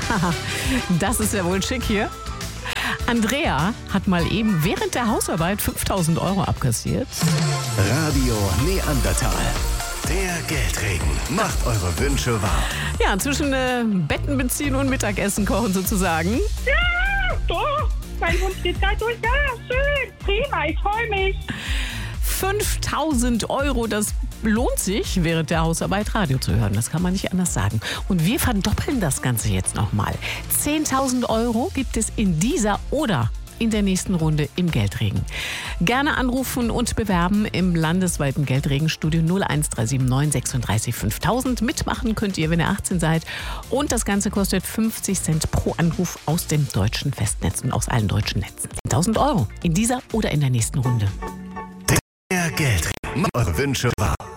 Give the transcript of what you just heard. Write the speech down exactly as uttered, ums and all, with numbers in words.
Das ist ja wohl schick hier. Andrea hat mal eben während der Hausarbeit fünftausend Euro abkassiert. Radio Neandertal. Der Geldregen macht eure Wünsche wahr. Ja, zwischen äh, Betten beziehen und Mittagessen kochen sozusagen. Ja, doch. Mein Hund geht da durch. Ja, schön. Prima, ich freue mich. fünftausend Euro, das lohnt sich, während der Hausarbeit Radio zu hören. Das kann man nicht anders sagen. Und wir verdoppeln das Ganze jetzt nochmal. zehntausend Euro gibt es in dieser oder in der nächsten Runde im Geldregen. Gerne anrufen und bewerben im landesweiten Geldregenstudio null eins drei sieben neun sechsunddreißig fünftausend. Mitmachen könnt ihr, wenn ihr achtzehn seid. Und das Ganze kostet fünfzig Cent pro Anruf aus dem deutschen Festnetz und aus allen deutschen Netzen. zehntausend Euro in dieser oder in der nächsten Runde. Der Geldregen macht eure Wünsche wahr.